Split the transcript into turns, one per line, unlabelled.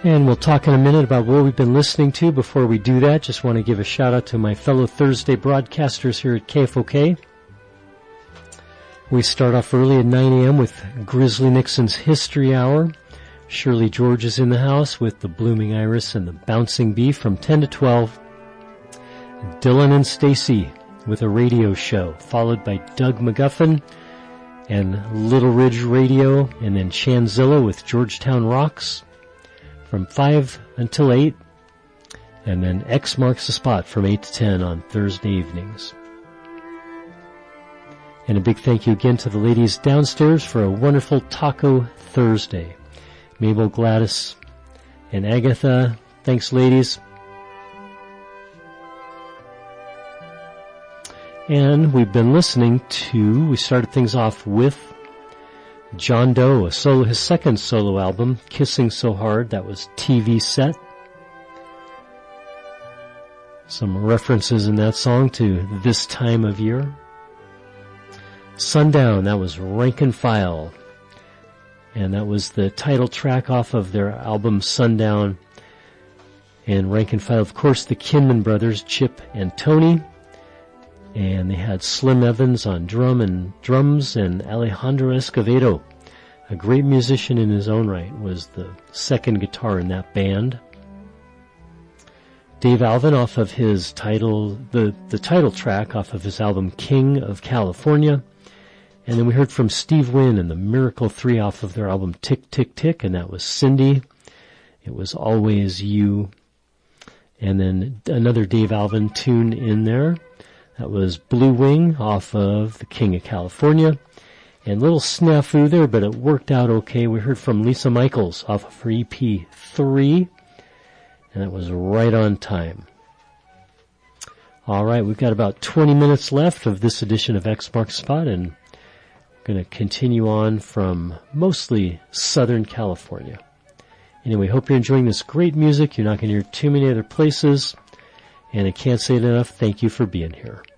And we'll talk in a minute about what we've been listening to. Before we do that, just want to give a shout out to my fellow Thursday broadcasters here at KFOK. We start off early at 9 a.m. with Grizzly Nixon's History Hour. Shirley George is in the house with the Blooming Iris and the Bouncing Bee from 10 to 12. Dylan and Stacy with a radio show, followed by Doug McGuffin and Little Ridge Radio, and then Chanzilla with Georgetown Rocks from 5 until 8, and then X Marks the Spot from 8 to 10 on Thursday evenings. And a big thank you again to the ladies downstairs for a wonderful Taco Thursday. Mabel, Gladys, and Agatha, thanks ladies. And we've been listening to, we started things off with John Doe, his second solo album, Kissing So Hard. That was TV Set. Some references in that song to this time of year. Sundown, that was Rank and File. And that was the title track off of their album Sundown. And Rank and File, of course, the Kinman brothers, Chip and Tony. And they had Slim Evans on drums and Alejandro Escovedo, a great musician in his own right, was the second guitar in that band. Dave Alvin off of his title, the title track off of his album King of California. And then we heard from Steve Wynn and the Miracle 3 off of their album Tick, Tick, Tick, and that was Cindy. It was Always You. And then another Dave Alvin tune in there. That was Blue Wing off of the King of California. And a little snafu there, but it worked out okay. We heard from Lisa Michaels off of her EP 3. And that was Right on Time. All right, we've got about 20 minutes left of this edition of X Marks Spot, and we're going to continue on from mostly Southern California. Anyway, hope you're enjoying this great music. You're not going to hear too many other places. And I can't say it enough, thank you for being here.